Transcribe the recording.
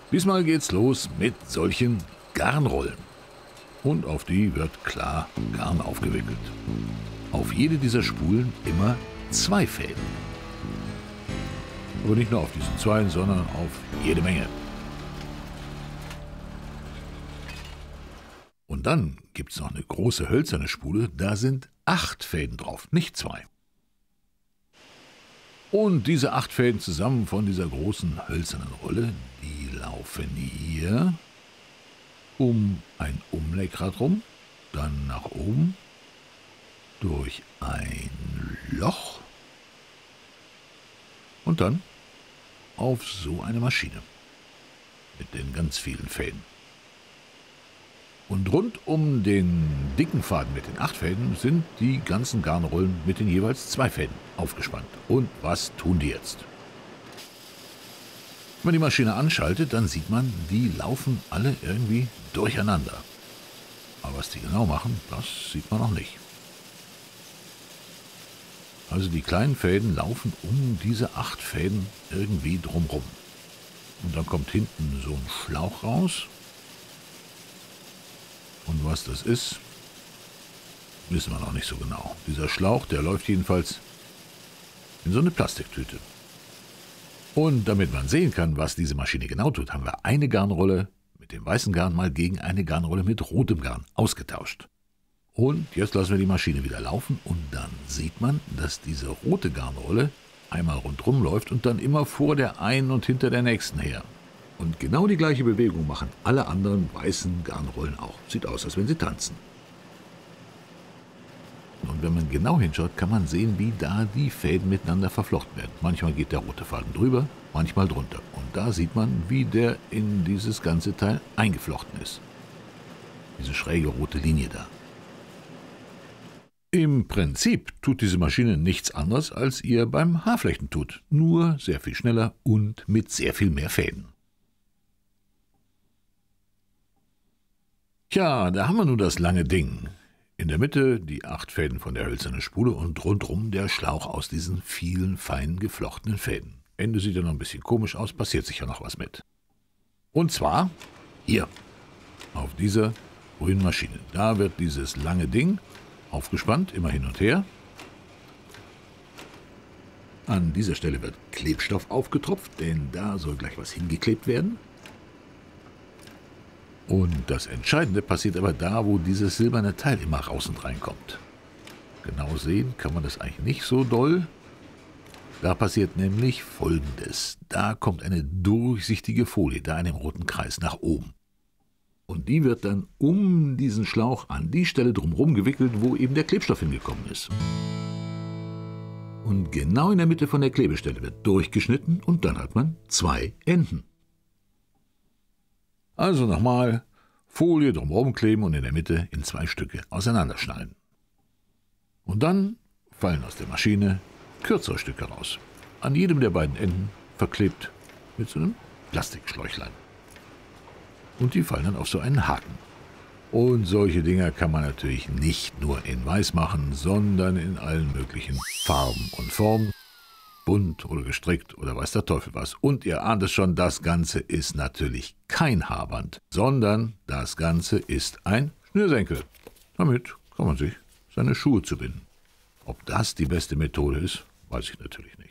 Diesmal geht's los mit solchen Garnrollen. Und auf die wird klar Garn aufgewickelt. Auf jede dieser Spulen immer 2 Fäden. Aber nicht nur auf diesen 2, sondern auf jede Menge. Und dann gibt's noch eine große hölzerne Spule, da sind 8 Fäden drauf, nicht 2. Und diese 8 Fäden zusammen von dieser großen hölzernen Rolle, die laufen hier um ein Umlenkrad rum, dann nach oben, durch ein Loch und dann auf so eine Maschine mit den ganz vielen Fäden. Und rund um den dicken Faden mit den 8 Fäden sind die ganzen Garnrollen mit den jeweils 2 Fäden aufgespannt. Und was tun die jetzt? Wenn man die Maschine anschaltet, dann sieht man, die laufen alle irgendwie durcheinander. Aber was die genau machen, das sieht man noch nicht. Also die kleinen Fäden laufen um diese 8 Fäden irgendwie drumrum. Und dann kommt hinten so ein Schlauch raus. Und was das ist, wissen wir noch nicht so genau. Dieser Schlauch, der läuft jedenfalls in so eine Plastiktüte. Und damit man sehen kann, was diese Maschine genau tut, haben wir eine Garnrolle mit dem weißen Garn mal gegen eine Garnrolle mit rotem Garn ausgetauscht. Und jetzt lassen wir die Maschine wieder laufen und dann sieht man, dass diese rote Garnrolle einmal rundherum läuft und dann immer vor der einen und hinter der nächsten her. Und genau die gleiche Bewegung machen alle anderen weißen Garnrollen auch. Sieht aus, als wenn sie tanzen. Und wenn man genau hinschaut, kann man sehen, wie da die Fäden miteinander verflochten werden. Manchmal geht der rote Faden drüber, manchmal drunter. Und da sieht man, wie der in dieses ganze Teil eingeflochten ist. Diese schräge rote Linie da. Im Prinzip tut diese Maschine nichts anderes, als ihr beim Haarflechten tut. Nur sehr viel schneller und mit sehr viel mehr Fäden. Tja, da haben wir nun das lange Ding. In der Mitte die 8 Fäden von der hölzernen Spule und rundrum der Schlauch aus diesen vielen fein geflochtenen Fäden. Ende sieht ja noch ein bisschen komisch aus, passiert sicher noch was mit. Und zwar hier, auf dieser grünen Maschine. Da wird dieses lange Ding aufgespannt, immer hin und her. An dieser Stelle wird Klebstoff aufgetropft, denn da soll gleich was hingeklebt werden. Und das Entscheidende passiert aber da, wo dieses silberne Teil immer raus und reinkommt. Genau sehen kann man das eigentlich nicht so doll. Da passiert nämlich Folgendes. Da kommt eine durchsichtige Folie, da in dem roten Kreis, nach oben. Und die wird dann um diesen Schlauch an die Stelle drumherum gewickelt, wo eben der Klebstoff hingekommen ist. Und genau in der Mitte von der Klebestelle wird durchgeschnitten und dann hat man 2 Enden. Also nochmal, Folie drumherum kleben und in der Mitte in 2 Stücke auseinanderschneiden. Und dann fallen aus der Maschine kürzere Stücke raus. An jedem der beiden Enden verklebt mit so einem Plastikschläuchlein. Und die fallen dann auf so einen Haken. Und solche Dinger kann man natürlich nicht nur in weiß machen, sondern in allen möglichen Farben und Formen. Bunt oder gestrickt oder weiß der Teufel was. Und ihr ahnt es schon, das Ganze ist natürlich kein Haarband, sondern das Ganze ist ein Schnürsenkel. Damit kann man sich seine Schuhe zubinden. Ob das die beste Methode ist, weiß ich natürlich nicht.